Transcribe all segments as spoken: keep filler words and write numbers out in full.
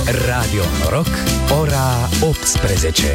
Radio Noroc, ora optsprezece.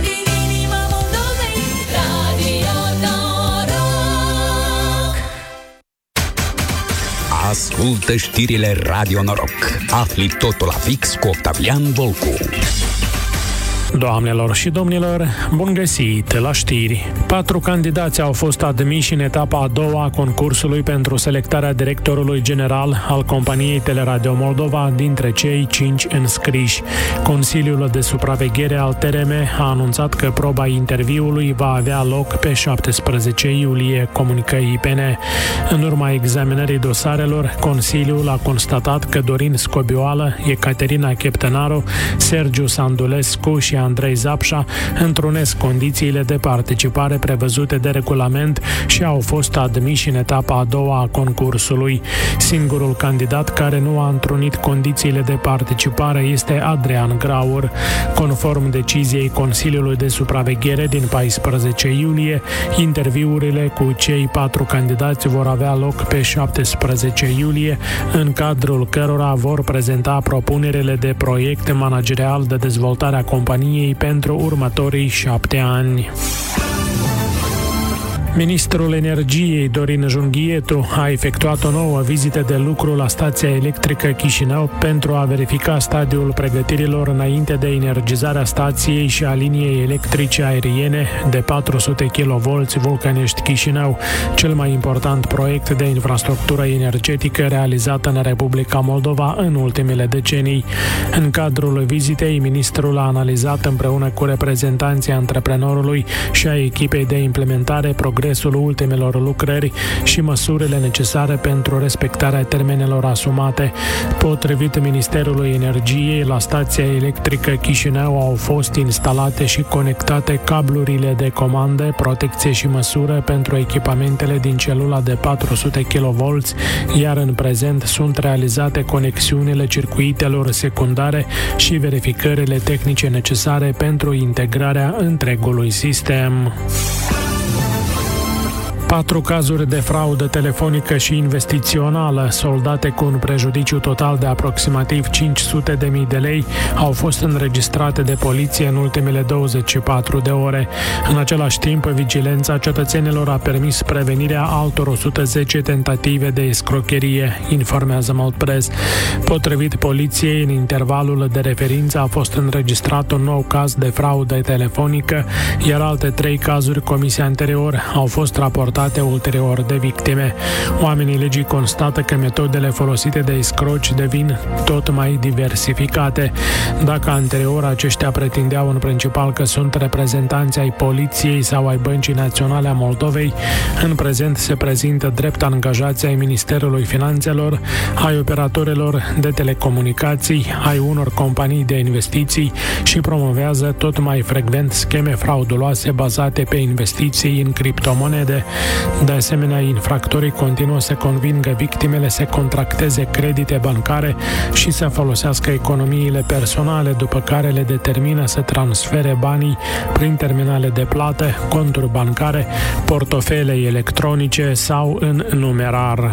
Ascultă știrile Radio Noroc. Afli totul la fix cu Octavian Volcu. Doamnelor și domnilor, bun găsit la știri. Patru candidați au fost admiși în etapa a doua a concursului pentru selectarea directorului general al companiei Teleradio Moldova dintre cei cinci înscriși. Consiliul de supraveghere al T R M a anunțat că proba interviului va avea loc pe șaptesprezece iulie, comunică I P N. În urma examinării dosarelor, Consiliul a constatat că Dorin Scobioală, Ecaterina Cheptenaru, Sergiu Sandulescu și Andrei Zapșa întrunesc condițiile de participare prevăzute de regulament și au fost admiși în etapa a doua a concursului. Singurul candidat care nu a întrunit condițiile de participare este Adrian Graur. Conform deciziei Consiliului de Supraveghere din paisprezece iulie, interviurile cu cei patru candidați vor avea loc pe șaptesprezece iulie, în cadrul cărora vor prezenta propunerile de proiect managerial de dezvoltare a companiei pentru următorii șapte ani. Ministrul Energiei, Dorin Junghietu, a efectuat o nouă vizită de lucru la stația electrică Chișinău pentru a verifica stadiul pregătirilor înainte de energizarea stației și a liniei electrice aeriene de patru sute kilovolți Vulcănești-Chișinău, cel mai important proiect de infrastructură energetică realizat în Republica Moldova în ultimele decenii. În cadrul vizitei, ministrul a analizat împreună cu reprezentanții antreprenorului și a echipei de implementare progresul ultimelor lucrări și măsurile necesare pentru respectarea termenelor asumate. Potrivit Ministerului Energiei, la stația electrică Chișinău au fost instalate și conectate cablurile de comandă, protecție și măsură pentru echipamentele din celula de patru sute kilovolți, iar în prezent sunt realizate conexiunile circuitelor secundare și verificările tehnice necesare pentru integrarea întregului sistem. Patru cazuri de fraudă telefonică și investițională, soldate cu un prejudiciu total de aproximativ cinci sute de mii de lei, au fost înregistrate de poliție în ultimele douăzeci și patru de ore. În același timp, vigilența cetățenilor a permis prevenirea altor o sută zece tentative de escrocherie, informează Moldpress. Potrivit poliției, în intervalul de referință a fost înregistrat un nou caz de fraudă telefonică, iar alte trei cazuri comise anterior au fost raportate ulterior de victime. Oamenii legii constată că metodele folosite de escroci devin tot mai diversificate. Dacă anterior aceștia pretindeau în principal că sunt reprezentanți ai poliției sau ai Băncii Naționale a Moldovei, în prezent se prezintă drept angajați ai Ministerului Finanțelor, ai operatorilor de telecomunicații, ai unor companii de investiții și promovează tot mai frecvent scheme frauduloase bazate pe investiții în criptomonede. De asemenea, infractorii continuă să convingă victimele să contracteze credite bancare și să folosească economiile personale, după care le determină să transfere banii prin terminale de plată, conturi bancare, portofele electronice sau în numerar.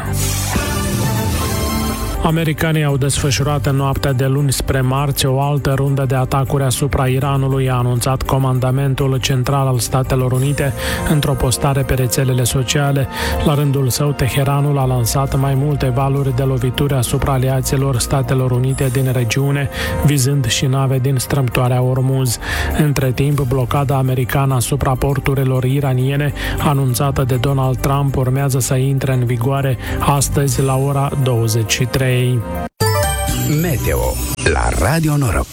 Americanii au desfășurat în noaptea de luni spre marți o altă rundă de atacuri asupra Iranului, a anunțat Comandamentul Central al Statelor Unite într-o postare pe rețelele sociale. La rândul său, Teheranul a lansat mai multe valuri de lovituri asupra aliaților Statelor Unite din regiune, vizând și nave din strâmtoarea Ormuz. Între timp, blocada americană asupra porturilor iraniene, anunțată de Donald Trump, urmează să intre în vigoare astăzi la ora douăzeci și trei. Meteo la Radio Noroc.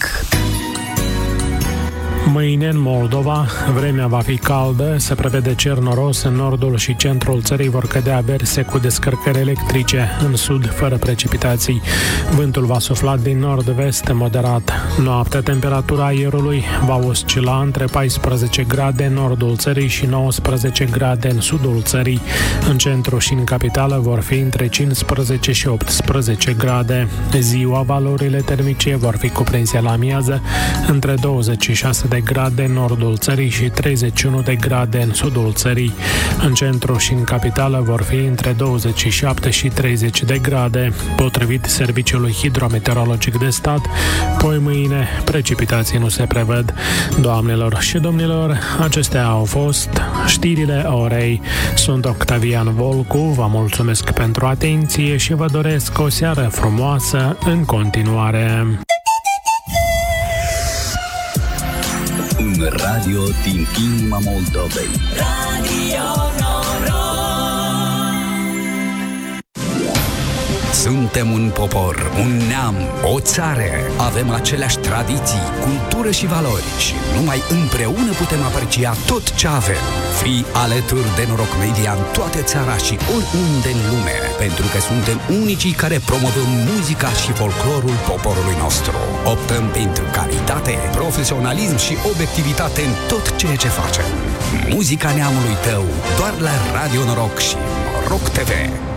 Mâine în Moldova, vremea va fi caldă, se prevede cer noros, în nordul și centrul țării vor cădea averse cu descărcări electrice, în sud fără precipitații. Vântul va sufla din nord-vest moderat. Noaptea, temperatura aerului va oscila între paisprezece grade în nordul țării și nouăsprezece grade în sudul țării. În centru și în capitală vor fi între cincisprezece și optsprezece grade. Ziua, valorile termice vor fi cuprinse la amiază între douăzeci și șase de grade în nordul țării și treizeci și unu de grade în sudul țării. În centru și în capitală vor fi între douăzeci și șapte și treizeci de grade. Potrivit Serviciului Hidrometeorologic de Stat, poi mâine precipitații nu se prevăd. Doamnelor și domnilor, acestea au fost știrile orei. Sunt Octavian Volcu, vă mulțumesc pentru atenție și vă doresc o seară frumoasă în continuare. Un radio din inima Moldovei. Radio Noroc. Suntem un popor, un neam, o țară. Avem aceleași tradiții, cultură și valori și numai împreună putem aprecia tot ce avem. Fii alături de Noroc Media în toată țara și oriunde în lume, pentru că suntem unicii care promovăm muzica și folclorul poporului nostru. Optăm pentru calitate, profesionalism și obiectivitate în tot ceea ce facem. Muzica neamului tău, doar la Radio Noroc și Noroc T V.